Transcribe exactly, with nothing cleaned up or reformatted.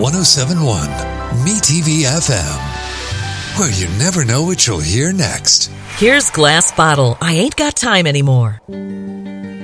one oh seven point one Me T V F M, where you never know what you'll hear next. Here's Glass Bottle. I Ain't Got Time Anymore.